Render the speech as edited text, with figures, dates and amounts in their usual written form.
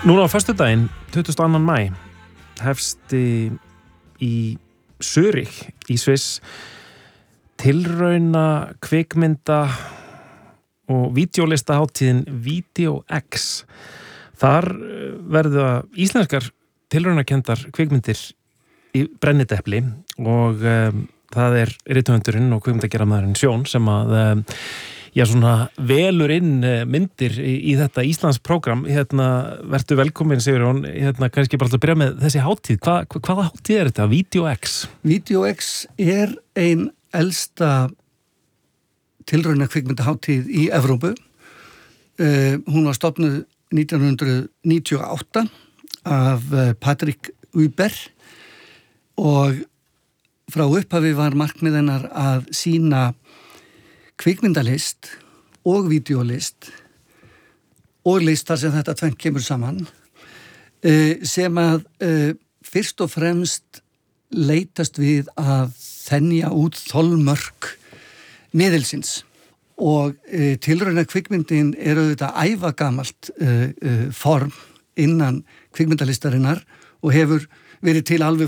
Núna á föstudaginn, 22. maí, hefst í Zürich í Sviss tilrauna kvikmynda og vídeólistahátíðin Video X. Þar verða íslenskar tilraunakendar kvikmyndir í brennidepli og það rithöfundurinn og kvikmyndagerðarmaðurinn Sjón sem að svona velur inn myndir í þetta Íslands prógram. Vertu velkomin, Sigurjón. Kannski bara að byrja með þessi hátíð. Hvaða hátíð þetta? Video X? Video X ein elsta tilrauna kvikmyndahátíð í Evrópu. Hún var stofnuð 1998 af Patrick Uber og frá upphafi var markmið hennar að sýna kvikmyndalist og vídeólist og listar sem þetta tvennt kemur saman sem að fyrst og fremst leitast við að þenja út þolmörk miðilsins og tilrauna kvikmyndin auðvitað ævagamalt form innan kvikmyndalistarinnar og hefur verið til alveg